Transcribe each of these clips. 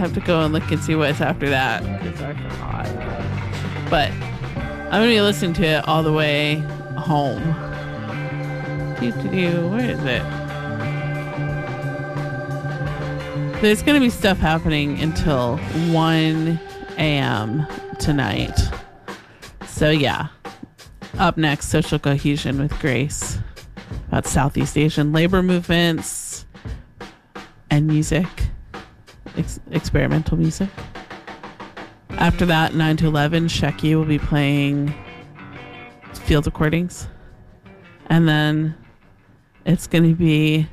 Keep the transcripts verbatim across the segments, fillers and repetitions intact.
have to go and look and see what's after that because I forgot. But I'm going to be listening to it all the way home. Do, do, do. Where is it? There's going to be stuff happening until one a.m. tonight. So, yeah. Up next, Social Cohesion with Grace about Southeast Asian labor movements and music, ex- experimental music. After that, nine to eleven, Shecky will be playing field recordings. And then it's going to be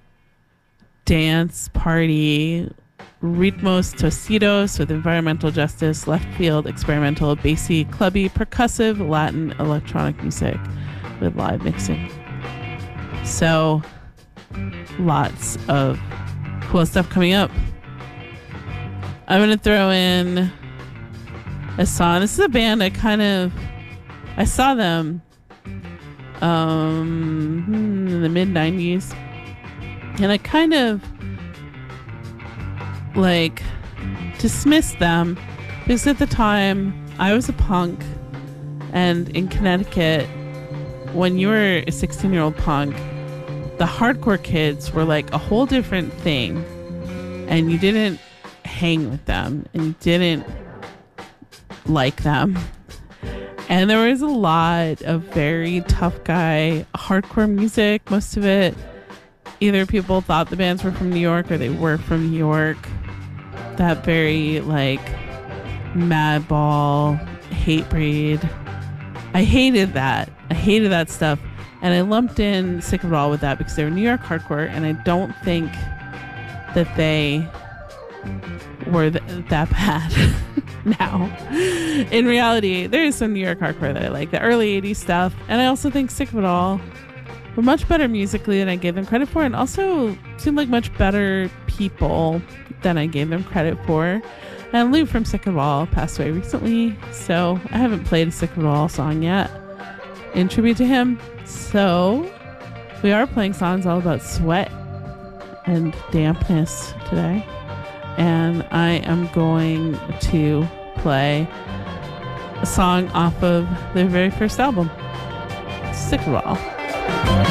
dance party, Ritmos Tosidos with environmental justice, left field, experimental, bassy, clubby, percussive, Latin electronic music with live mixing. So, lots of cool stuff coming up. I'm going to throw in a song. This is a band I kind of, I saw them um, in the mid nineties. And I kind of like dismissed them because at the time I was a punk, and in Connecticut, when you were a sixteen year old punk, the hardcore kids were like a whole different thing, and you didn't hang with them and you didn't like them. And there was a lot of very tough guy hardcore music. Most of it, either people thought the bands were from New York or they were from New York. That very like Madball, Hatebreed. I hated that. I hated that stuff. And I lumped in Sick of It All with that because they were New York hardcore, and I don't think that they were th- that bad now. In reality, there is some New York hardcore that I like, the early eighties stuff. And I also think Sick of It All were much better musically than I gave them credit for, and also seemed like much better people than I gave them credit for. And Lou from Sick of It All passed away recently, so I haven't played a Sick of It All song yet in tribute to him. So we are playing songs all about sweat and dampness today. And I am going to play a song off of their very first album, Sick of It All.